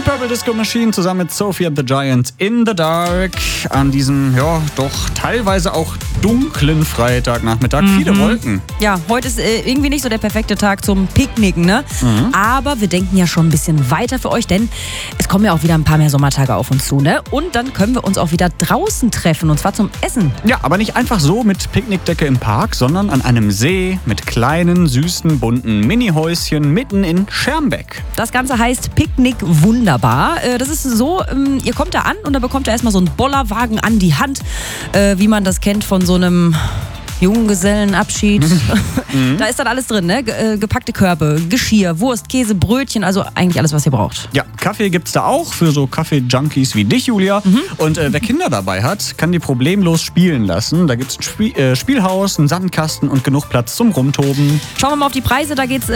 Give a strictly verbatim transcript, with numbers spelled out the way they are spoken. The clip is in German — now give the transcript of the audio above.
Purple Disco Machine zusammen mit Sophie and the Giant in the Dark an diesem, ja, doch teilweise auch dunklen Freitagnachmittag. Mhm. Viele Wolken. Ja, heute ist äh, irgendwie nicht so der perfekte Tag zum Picknicken, ne? Mhm. Aber wir denken ja schon ein bisschen weiter für euch, denn es kommen ja auch wieder ein paar mehr Sommertage auf uns zu, ne? Und dann können wir uns auch wieder draußen treffen, und zwar zum Essen. Ja, aber nicht einfach so mit Picknickdecke im Park, sondern an einem See mit kleinen, süßen, bunten Mini-Häuschen mitten in Schermbeck. Das Ganze heißt Picknick Wunderbar. Das ist so, ihr kommt da an und dann bekommt ihr erstmal so einen Bollerwagen an die Hand, wie man das kennt von so einem Junggesellenabschied. Mhm. Da ist dann alles drin, ne? Gepackte Körbe, Geschirr, Wurst, Käse, Brötchen, also eigentlich alles, was ihr braucht. Ja, Kaffee gibt's da auch für so Kaffee-Junkies wie dich, Julia. Mhm. Und äh, wer Kinder dabei hat, kann die problemlos spielen lassen. Da gibt's ein Spiel, äh, Spielhaus, einen Sandkasten und genug Platz zum Rumtoben. Schauen wir mal auf die Preise, da geht's